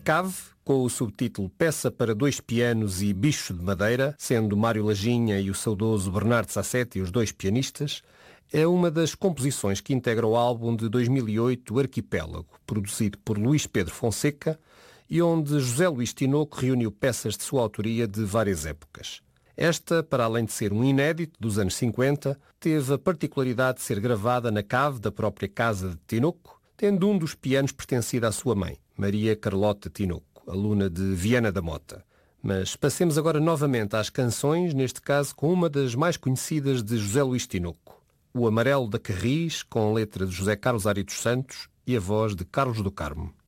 Cave, com o subtítulo Peça para dois pianos e bicho de madeira, sendo Mário Lajinha e o saudoso Bernardo Sassetti os dois pianistas, é uma das composições que integra o álbum de 2008 Arquipélago, produzido por Luís Pedro Fonseca, e onde José Luís Tinoco reuniu peças de sua autoria de várias épocas. Esta, para além de ser um inédito dos anos 50, teve a particularidade de ser gravada na cave da própria casa de Tinoco, tendo um dos pianos pertencido à sua mãe, Maria Carlota Tinoco, aluna de Viana da Mota. Mas passemos agora novamente às canções, neste caso com uma das mais conhecidas de José Luís Tinoco, O Amarelo da Carris, com letra de José Carlos Ari dos Santos e a voz de Carlos do Carmo.